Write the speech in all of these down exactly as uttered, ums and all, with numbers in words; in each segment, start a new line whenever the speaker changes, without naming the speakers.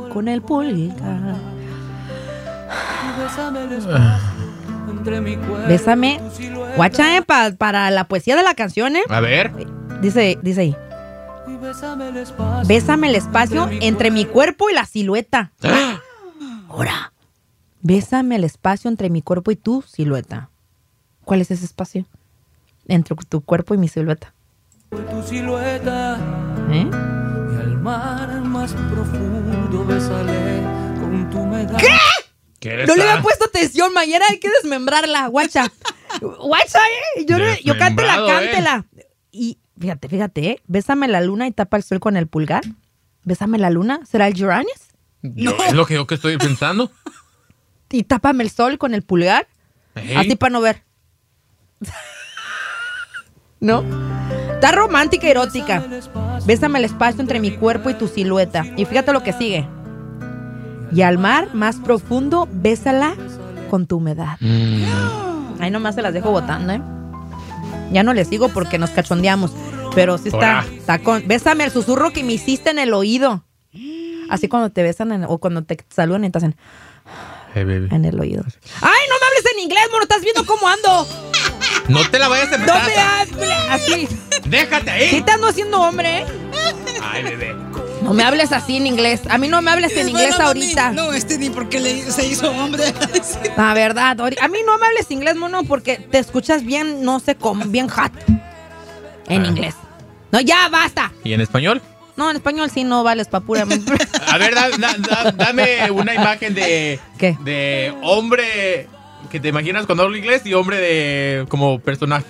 con el pulgar. Bésame. Guacha, eh, pa, para la poesía de la canción, ¿eh?
A ver.
Dice, dice ahí. Bésame el espacio entre mi cuerpo y la silueta. Ahora. Bésame el espacio entre mi cuerpo y tu silueta. ¿Cuál es ese espacio? Entre tu cuerpo y mi silueta.
Tu silueta.
¿Eh?
Y al mar más profundo bésale con tu humedad.
¿Qué?
¿Qué
No le había puesto atención. Mañana hay que desmembrarla, guacha. Guacha, eh. Yo, yo cántela, cántela. Eh. Y fíjate, fíjate, ¿eh? Bésame la luna y tapa el sol con el pulgar. Bésame la luna. ¿Será el Uranus?
No. Es lo que yo que estoy pensando.
Y tápame el sol con el pulgar. Hey. Así para no ver. ¿No? Está romántica y erótica. Bésame el espacio entre mi cuerpo y tu silueta. Y fíjate lo que sigue. Y al mar más profundo, bésala con tu humedad. Mm. Ahí nomás se las dejo botando, ¿eh? Ya no le sigo porque nos cachondeamos. Pero sí está, está con... Bésame el susurro que me hiciste en el oído. Así cuando te besan en, o cuando te saludan y te hacen...
Hey, baby.
En el oído. ¡Ay, no me hables en inglés, mono! ¿Estás viendo cómo ando?
No te la vayas a empezar.
No me hables así.
Déjate ahí.
¿Sí te ando haciendo hombre, eh?
Ay, bebé.
No me hables así en inglés. A mí no me hables en
sí,
inglés
bueno,
ahorita.
No, este ni porque le, se hizo hombre.
La verdad, a mí no me hables inglés, mono, porque te escuchas bien, no sé cómo, bien hot. En ah. inglés. No, ya, basta.
¿Y en español?
No, en español sí no vales pa' pura.
A ver, da, da, da, dame una imagen de...
¿Qué?
De hombre que te imaginas cuando hablo inglés y hombre de... como personaje.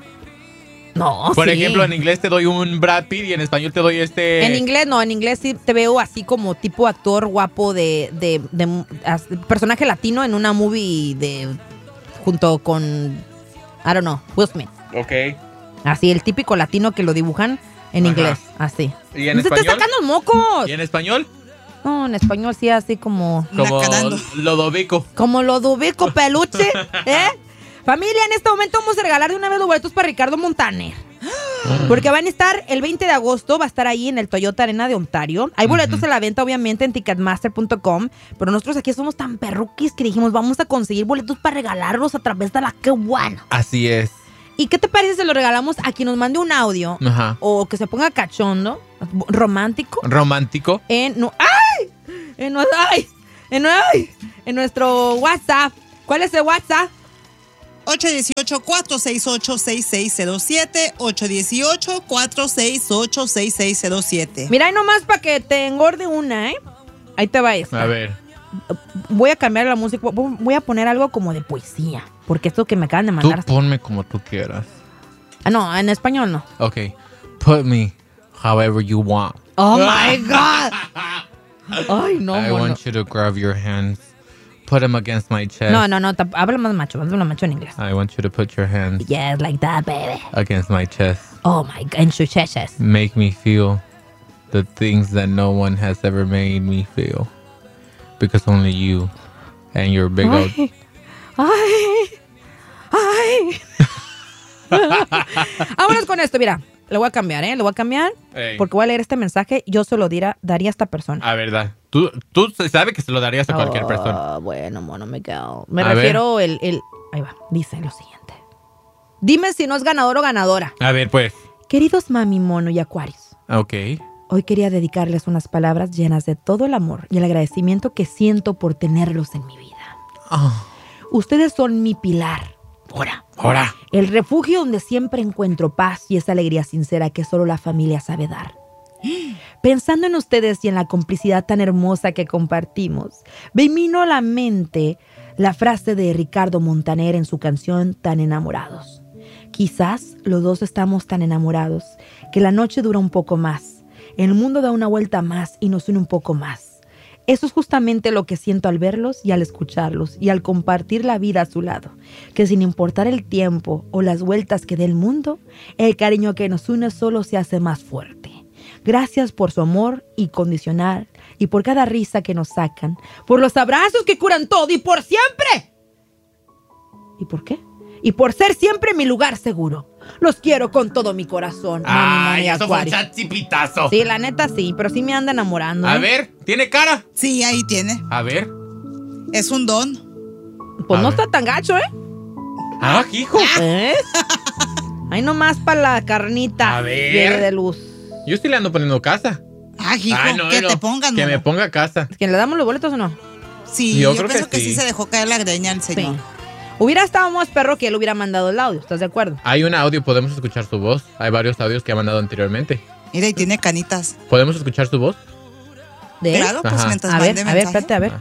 No,
Por
sí.
ejemplo, en inglés te doy un Brad Pitt y en español te doy este...
En inglés no, en inglés sí te veo así como tipo actor guapo de... de, de, de personaje latino en una movie de... junto con... I don't know, Will Smith.
Ok.
Así, el típico latino que lo dibujan en Ajá. inglés, así.
¿Y en
¡Se
español?
te están sacando mocos!
¿Y en español?
No, en español sí, así como...
Como Lodovico.
Como Lodovico Peluche, ¿eh? Familia, en este momento vamos a regalar de una vez los boletos para Ricardo Montaner. Porque van a estar el veinte de agosto, va a estar ahí en el Toyota Arena de Ontario. Hay boletos uh-huh. a la venta, obviamente, en ticketmaster punto com. Pero nosotros aquí somos tan perruquis que dijimos, vamos a conseguir boletos para regalarlos a través de la ¡Qué bueno!
Así es.
¿Y qué te parece si lo regalamos a quien nos mande un audio?
Ajá.
O que se ponga cachondo, romántico.
Romántico.
En, no, ¡ay! En, ay, en, ay, en nuestro WhatsApp. ¿Cuál es el WhatsApp?
ocho uno ocho, cuatro seis ocho, seis seis cero siete. ocho uno ocho, cuatro seis ocho, seis seis cero siete.
Mira, ahí nomás para que te engorde una, ¿eh? Ahí te va esta.
A ver.
Voy a cambiar la música. Voy a poner algo como de poesía. Porque esto que me acaban de mandar...
Tú ponme como tú quieras.
Ah, no, en español no.
Ok. Put me however you want.
Oh, my God. Ay, no,
I
mono.
want you to grab your hands. Put them against my chest.
No, no, no. Habla más macho. Habla más macho en inglés.
I want you to put your hands...
Yes, like that, baby.
Against my chest.
Oh, my God. En su chest.
Make me feel the things that no one has ever made me feel. Because only you and your big old...
Ay, ay. Vámonos con esto, mira. Lo voy a cambiar, ¿eh? Lo voy a cambiar. Ey. Porque voy a leer este mensaje. Yo se lo dirá, daría a esta persona.
A verdad. Tú, tú sabes que se lo darías a cualquier
oh,
persona.
Bueno, mono, me quedo. Me
a
refiero el, el... Ahí va. Dice lo siguiente. Dime si no es ganador o ganadora.
A ver, pues.
Queridos mami, mono y acuarios.
Ok.
Hoy quería dedicarles unas palabras llenas de todo el amor y el agradecimiento que siento por tenerlos en mi vida.
Oh.
Ustedes son mi pilar. Ahora.
Ahora.
El refugio donde siempre encuentro paz y esa alegría sincera que solo la familia sabe dar. Pensando en ustedes y en la complicidad tan hermosa que compartimos, me vino a la mente la frase de Ricardo Montaner en su canción Tan Enamorados. Quizás los dos estamos tan enamorados que la noche dura un poco más, el mundo da una vuelta más y nos une un poco más. Eso es justamente lo que siento al verlos y al escucharlos y al compartir la vida a su lado, que sin importar el tiempo o las vueltas que dé el mundo, el cariño que nos une solo se hace más fuerte. Gracias por su amor incondicional y por cada risa que nos sacan, por los abrazos que curan todo y por siempre. ¿Y por qué? Y por ser siempre mi lugar seguro. Los quiero con todo mi corazón.
Ay,
Mami,
eso fue un
Acuario.
chachipitazo.
Sí, la neta sí, pero sí me anda enamorando.
A
¿eh?
ver, ¿tiene cara?
Sí, ahí tiene.
A ver.
Es un don.
Pues
A
no
ver.
está tan gacho, ¿eh?
Ah, hijo.
¿Eh? Ahí nomás para la carnita.
A ver.
Llegue de luz.
Yo sí le ando poniendo casa.
Ah, hijo,
Ay, no,
que
no.
te pongan.
Que
mono.
me ponga casa.
¿Que le damos los boletos o no?
Sí,
Yo
yo,
creo que
pienso que,
sí.
sí se dejó caer la greña el señor.
Sí. Hubiera estado más perro que él hubiera mandado el audio, ¿estás de acuerdo?
Hay un audio, podemos escuchar su voz. Hay varios audios que ha mandado anteriormente.
Mira, y tiene canitas.
¿Podemos escuchar su voz?
¿De él?
Claro, pues
Ajá.
mientras
A ver,
mande
a ver,
mensaje.
espérate, a ver.
Ah.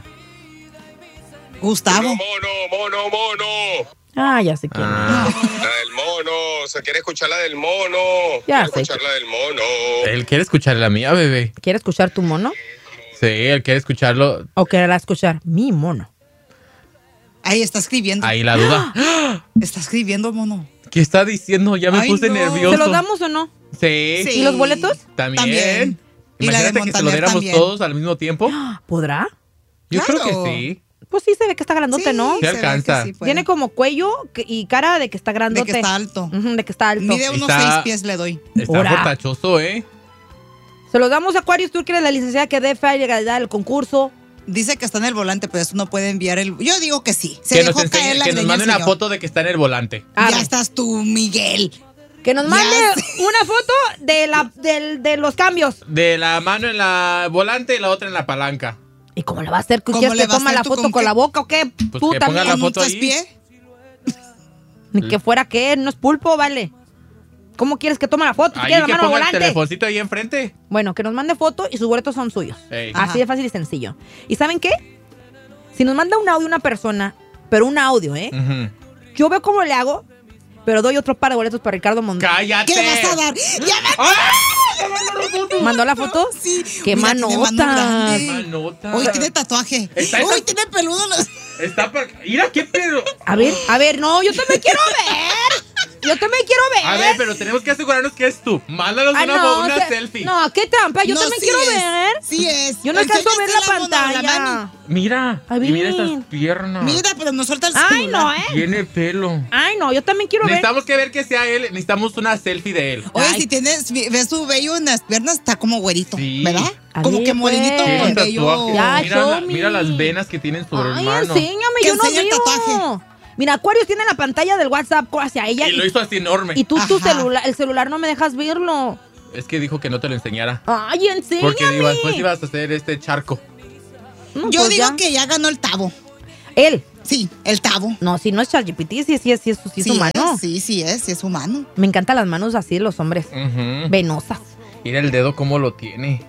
Gustavo.
Mono, mono, mono.
Ah, ya sé quién.
Ah,
La del mono. Se quiere escuchar la del mono.
Ya
Quiere
sé.
escuchar la del mono.
él quiere escuchar la mía, bebé.
¿Quiere escuchar tu mono?
Sí, él quiere escucharlo.
¿O querrá escuchar mi mono?
Ahí está escribiendo.
Ahí la duda.
Está escribiendo, mono.
¿Qué está diciendo? Ya me
Ay,
puse
no.
nervioso.
¿Se los damos o no?
Sí.
Sí.
¿Y los boletos?
También.
También. Y la de
Imagínate que se lo
Montaner
diéramos
también.
todos al mismo tiempo.
¿Podrá?
Yo
Claro.
creo que sí.
Pues sí, se ve que está grandote, ¿no?
Sí
se ve
alcanza.
que sí puede.
Tiene como cuello que- y cara de que está
De
grandote.
que está alto.
Ujú, de que está alto.
Mide unos
Está-
seis pies le doy.
Está
Ora.
fortachoso, ¿eh?
Se los damos a Aquarius, tú que eres la licenciada que dé fe y legalidad del concurso.
Dice que está en el volante, pero eso no puede enviar el. Yo digo que sí. Se
que
dejó
nos,
caer
enseñe,
la
que nos
greña
mande
el
una
señor.
foto de que está en el volante.
Arre.
Ya estás tú, Miguel.
Que nos
Ya
mande
sé.
una foto de, la, del- de los cambios.
De la mano en la volante y la otra en la palanca.
¿Y cómo le va a hacer?
¿Cómo
¿Quieres
le
que
va a
toma
hacer
la
tú
foto
con
con
qué?
la boca o qué?
Pues
Tú
que ponga
también.
la
¿Con un
foto ahí.
traspié?
Ni que fuera que no es pulpo, vale. ¿Cómo quieres que tome la foto? Si
Ahí
quieres
que
la mano al
ponga el
volante.
telefoncito ahí enfrente.
Bueno, que nos mande foto y sus boletos son suyos.
Ey.
Así
Ajá.
de fácil y sencillo. ¿Y saben qué? Si nos manda un audio una persona, pero un audio, ¿eh?
Ujú.
Yo veo cómo le hago, pero doy otro par de boletos para Ricardo Montaner.
¡Cállate!
¿Qué vas a dar? ¡Ya me
¡Ah!
¿Mandó la foto?
Sí.
¡Qué
Mira, tiene mano
manota!
grande.
Manota.
Hoy tiene tatuaje.
Está
Hoy
esa-
tiene peludo. los-
Está para... Mira, qué pedo.
A ver, a ver, no, yo también quiero ver. Yo también quiero ver.
A ver, pero tenemos que asegurarnos que es tú. Mándanos
Ah,
una,
no,
una
o sea,
selfie.
No, qué trampa. Yo
No,
también
sí
quiero
es,
ver.
Sí es.
Yo no alcanzo a ver la
Enséñasela, mono, la
pantalla.
mano.
Mira.
A
Y mira
ver.
esas piernas.
Mira, pero no suelta el
Ay,
celular.
no, ¿eh?
Tiene pelo.
Ay, no, yo también quiero ver.
Necesitamos que ver que sea él. Necesitamos una selfie de él.
Oye,
Ay.
si tienes, ves su vello en las piernas, está como güerito,
Sí.
¿verdad?
A
Como
ver,
que morenito
pues.
Tiene
con
un
vello.
tatuaje.
Ya,
mira,
show
la-
me.
mira las venas que tienen sobre
Ay,
el mano.
enséñame,
Que
yo no
enseñe el
veo.
tatuaje.
Mira, Aquarius tiene la pantalla del WhatsApp hacia ella
Y lo hizo así enorme.
y tú tu
Ajá.
celular, el celular no me dejas verlo.
Es que dijo que no te lo enseñara.
Ay, enséñame.
Porque iba- después ibas a hacer este charco.
No,
Yo
pues
digo
ya.
que ya ganó el tabo.
Él.
Sí, el tabo.
No, si no es ChatGPT, sí, sí, sí, sí, es- sí es humano.
es, sí, sí es, sí es humano.
Me encantan las manos así de los hombres.
Ujú.
Venosas.
Mira el dedo cómo lo tiene.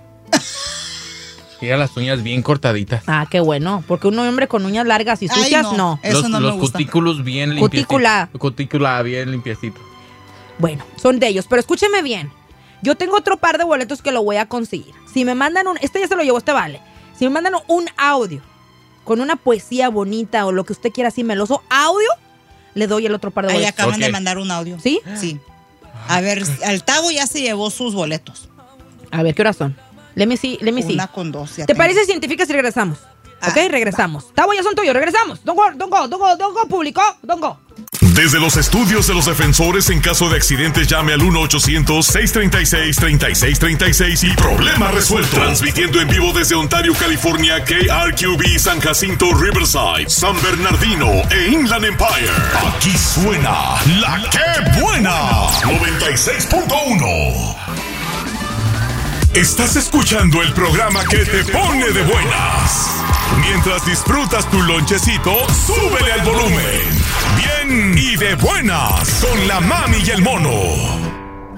Mira las uñas bien cortaditas.
Ah, qué bueno. Porque un hombre con uñas largas y
Ay,
sucias,
no.
no.
Eso
los
no me
los
gusta.
cutículos bien limpiecitos.
Cutícula.
Cutícula bien limpiecito.
Bueno, son de ellos. Pero escúcheme bien. Yo tengo otro par de boletos que lo voy a conseguir. Si me mandan un... Este ya se lo llevó, este vale. Si me mandan un audio con una poesía bonita o lo que usted quiera así meloso, audio, le doy el otro par de
Ahí
boletos.
acaban
Ok.
de mandar un audio.
¿Sí?
Sí. A ver, al tabo ya se llevó sus boletos.
A ver, ¿qué horas son? Let me see, let me see.
Una con dos. ya
¿Te
tengo.
parece científica si regresamos?
Ah,
¿Ok? Regresamos. Tavo, ya son tuyos. Regresamos. Don't go, don't go, don't go, don't go, público. Don't go.
Desde los estudios de los defensores, en caso de accidentes, llame al uno ochocientos, seiscientos treinta y seis, treinta y seis treinta y seis y problema resuelto. Transmitiendo en vivo desde Ontario, California, K R Q B, San Jacinto, Riverside, San Bernardino e Inland Empire. Aquí suena la que buena. noventa y seis punto uno. Estás escuchando el programa que te pone de buenas. Mientras disfrutas tu lonchecito, súbele al volumen. Bien y de buenas con la mami y el mono.